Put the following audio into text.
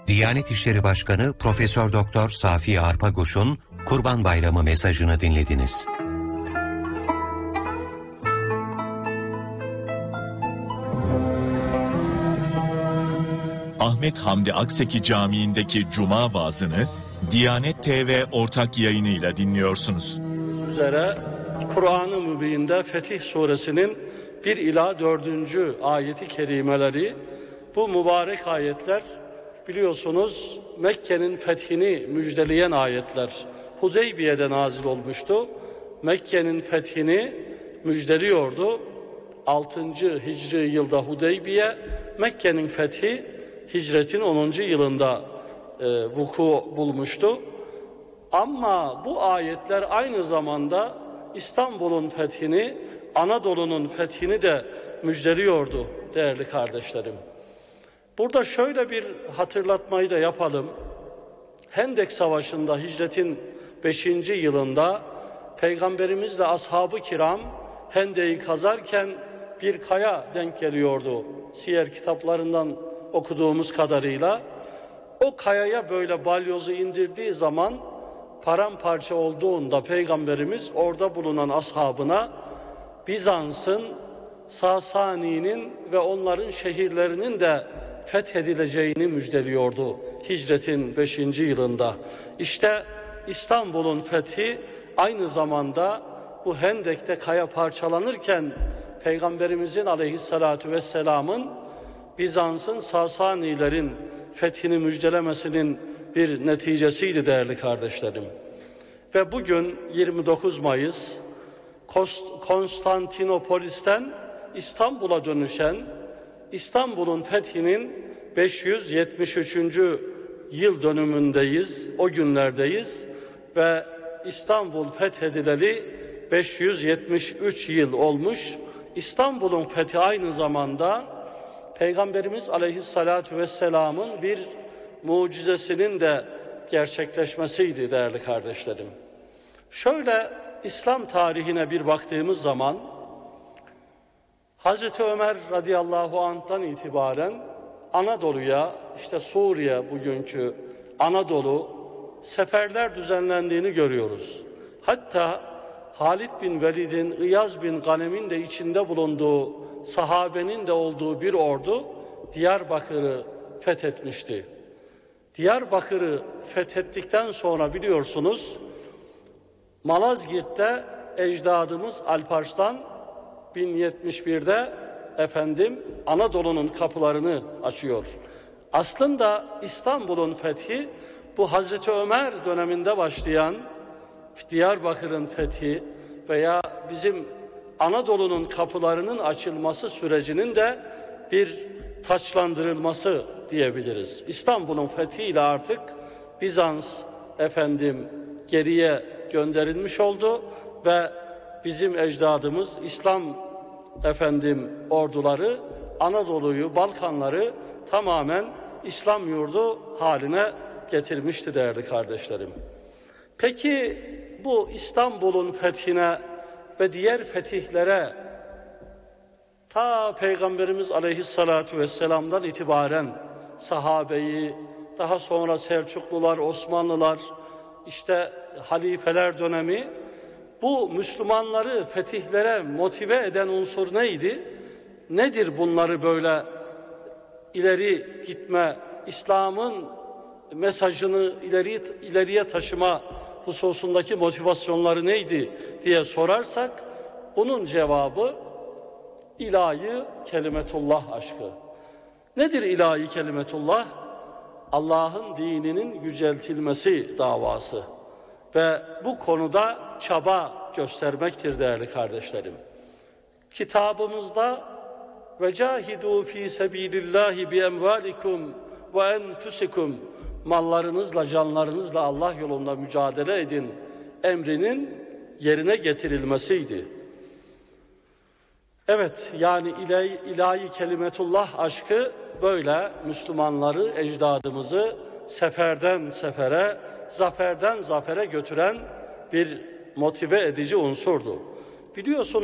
Diyanet İşleri Başkanı Profesör Doktor Safi Arpaguş'un Kurban Bayramı mesajını dinlediniz. Ahmet Hamdi Akseki Camii'ndeki Cuma vaazını Diyanet TV ortak yayınıyla dinliyorsunuz. Üzere Kur'an-ı Mübin'de Fetih Suresinin 1 ila 4. ayeti kerimeleri, bu mübarek ayetler biliyorsunuz Mekke'nin fethini müjdeleyen ayetler. Hudeybiye'de nazil olmuştu. Mekke'nin fethini müjdeliyordu. 6. Hicri yılda Hudeybiye, Mekke'nin fethi hicretin 10. yılında vuku bulmuştu. Ama bu ayetler aynı zamanda İstanbul'un fethini, Anadolu'nun fethini de müjdeliyordu değerli kardeşlerim. Burada şöyle bir hatırlatmayı da yapalım. Hendek Savaşı'nda hicretin 5. yılında Peygamberimizle ashab-ı kiram Hendek'i kazarken bir kaya denk geliyordu. Siyer kitaplarından okuduğumuz kadarıyla. O kayaya böyle balyozu indirdiği zaman paramparça olduğunda Peygamberimiz orada bulunan ashabına Bizans'ın, Sasani'nin ve onların şehirlerinin de fethedileceğini müjdeliyordu hicretin 5. yılında. İşte İstanbul'un fethi aynı zamanda bu Hendek'te kaya parçalanırken Peygamberimizin aleyhissalatu vesselamın Bizans'ın, Sasanilerin fethini müjdelemesinin bir neticesiydi değerli kardeşlerim. Ve bugün 29 Mayıs Konstantinopolis'ten İstanbul'a dönüşen İstanbul'un fethinin 573. yıl dönümündeyiz, o günlerdeyiz ve İstanbul fethedileli 573 yıl olmuş. İstanbul'un fethi aynı zamanda Peygamberimiz aleyhissalatu vesselamın bir mucizesinin de gerçekleşmesiydi değerli kardeşlerim. Şöyle İslam tarihine bir baktığımız zaman Hazreti Ömer radıyallahu anh'tan itibaren Anadolu'ya, işte Suriye bugünkü Anadolu seferler düzenlendiğini görüyoruz. Hatta Halid bin Velid'in, İyaz bin Ganem'in de içinde bulunduğu, sahabenin de olduğu bir ordu Diyarbakır'ı fethetmişti. Diyarbakır'ı fethettikten sonra biliyorsunuz Malazgirt'te ecdadımız Alparslan 1071'de Anadolu'nun kapılarını açıyor. Aslında İstanbul'un fethi bu Hazreti Ömer döneminde başlayan Diyarbakır'ın fethi veya bizim Anadolu'nun kapılarının açılması sürecinin de bir taçlandırılması diyebiliriz. İstanbul'un fethiyle artık Bizans geriye gönderilmiş oldu ve bizim ecdadımız İslam orduları Anadolu'yu, Balkanları tamamen İslam yurdu haline getirmişti değerli kardeşlerim. Peki bu İstanbul'un fethine ve diğer fetihlere ta Peygamberimiz aleyhissalatu vesselam'dan itibaren sahabeyi, daha sonra Selçuklular, Osmanlılar, işte halifeler dönemi, bu Müslümanları fetihlere motive eden unsur neydi? Nedir bunları böyle ileri gitme, İslam'ın mesajını ileriye taşıma hususundaki motivasyonları neydi diye sorarsak, bunun cevabı ilahi kelimetullah aşkı. Nedir ilahi kelimetullah? Allah'ın dininin yüceltilmesi davası ve bu konuda çaba göstermektir değerli kardeşlerim. Kitabımızda ve cahidu fi sebilillahi bi emvalikum ve enfusikum, mallarınızla, canlarınızla Allah yolunda mücadele edin emrinin yerine getirilmesiydi. Evet, yani ilahi kelimetullah aşkı böyle Müslümanları, ecdadımızı seferden sefere, zaferden zafere götüren bir motive edici unsurdu. Biliyorsunuz